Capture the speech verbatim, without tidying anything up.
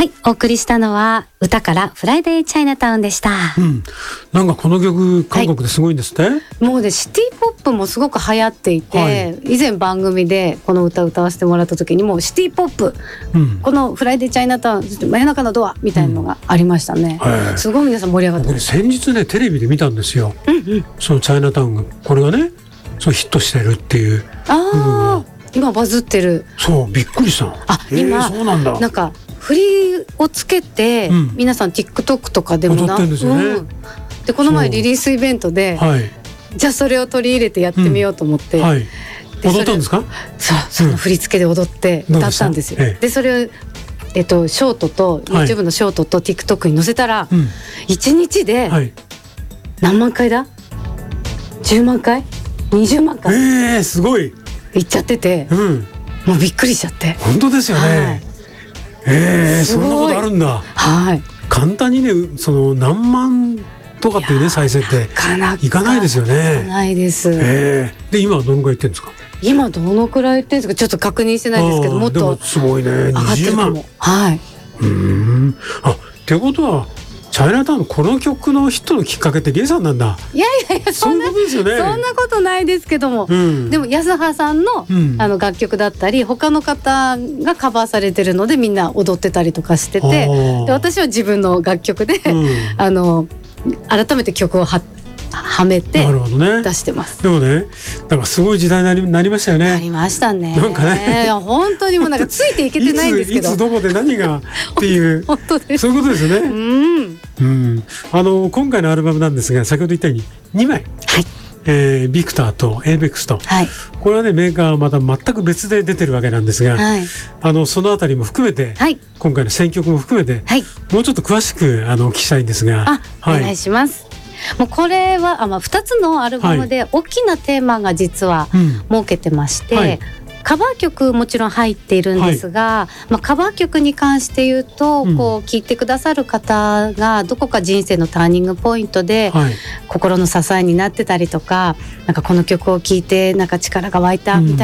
はいお送りしたのは歌からフライデーチャイナタウンでした、 うん、なんかこの曲韓国ですごいんですって、はい、 もうねシティポップもすごく流行っていて、はい、以前番組でこの歌を歌わせてもらった時にもシティポップ、うん、このフライデーチャイナタウン真夜中のドアみたいなのがありましたね、うん、すごい皆さん盛り上がってます。 僕ね先日ねテレビで見たんですよ、うんうん、そのチャイナタウンがこれがねそうヒットしてるっていう。 ああ、今バズってる。 そうびっくりした。 あ、今そうなんだ。なんか振りをつけて、うん、皆さん TikTok とかでもな踊ってるんですよね、うん、 でこの前リリースイベントで、はい、じゃあそれを取り入れてやってみようと思って、うんはい、 で踊ったんですか。 そうその振り付けで踊って歌ったんですよ、うん、でそれをえっとショートと YouTube のショートと TikTok に載せたら、はい、いちにちで何万回だじゅうまんかいにじゅうまんかい、 えー、すごいいっちゃってて、うん、もうびっくりしちゃって。 本当ですよね、はい、えー、そんなことあるんだ。 はい、 簡単にねその何万とかっていうね再生っていかないですよね。 いかないです、 えー、で今はどのくらいいってるんですか。 今どのくらいいってるんですかちょっと確認してないですけどもっとでもすごいね上がってるかも。 はい、 うーんあってことはチャイナタウンこの曲のヒットのきっかけってゲイさんなんだ。 いやいやいやそんなそういうことですよね。 そんなことないですけども、うん、でも安葉さん の,、うん、あの楽曲だったり他の方がカバーされてるのでみんな踊ってたりとかしてて、で私は自分の楽曲で、うん、あの改めて曲をははめて出してます。 でもねなんかすごい時代にな り, なりましたよね。 なりましたね。 なんかね本当にもうなんかついていけてないんですけどいつ, いつどこで何がっていう本当です。 そういうことですよね。 うんうん、あの今回のアルバムなんですが先ほど言ったようににまい、 はいえー、ビクターとエイベックスと、はい、これはねメーカーはまた全く別で出てるわけなんですが、はい、あのそのあたりも含めて、はい、今回の選曲も含めて、はい、もうちょっと詳しくあのお聞きしたいんですが、 あ、はい、お願いします。もうこれはあ、まあ、ふたつのアルバムで大きなテーマが実は設けてまして、はいうんカバー曲もちろん入っているんですが、はいまあ、カバー曲に関して言うと、うん、こう聴いてくださる方がどこか人生のターニングポイントで、はい、心の支えになってたりとか、なんかこの曲を聴いてなんか力が湧いたみたいな